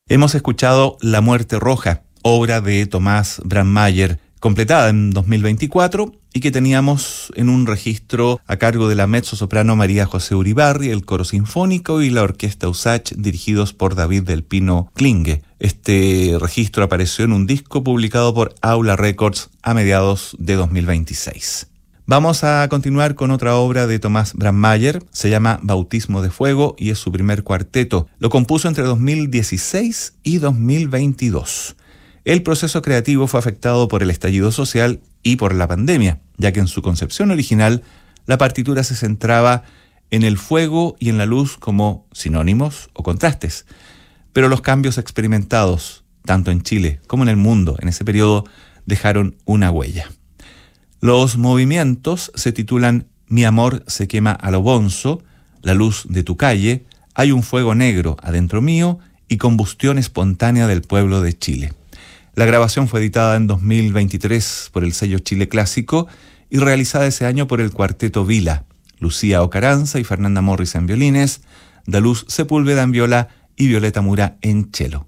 Hemos escuchado La Muerte Roja, obra de Tomás Brandmeier, completada en 2024 y que teníamos en un registro a cargo de la mezzosoprano María José Uribarri, el coro sinfónico y la orquesta Usach, dirigidos por David del Pino Klinge. Este registro apareció en un disco publicado por Aula Records a mediados de 2026. Vamos a continuar con otra obra de Tomás Brandmeier, se llama Bautismo de Fuego y es su primer cuarteto. Lo compuso entre 2016 y 2022. El proceso creativo fue afectado por el estallido social y por la pandemia, ya que en su concepción original la partitura se centraba en el fuego y en la luz como sinónimos o contrastes. Pero los cambios experimentados, tanto en Chile como en el mundo, en ese periodo dejaron una huella. Los movimientos se titulan Mi amor se quema a lo bonzo, La luz de tu calle, Hay un fuego negro adentro mío y Combustión espontánea del pueblo de Chile. La grabación fue editada en 2023 por el sello Chile Clásico y realizada ese año por el cuarteto Vila, Lucía Ocaranza y Fernanda Morris en violines, Daluz Sepúlveda en viola y Violeta Mura en cello.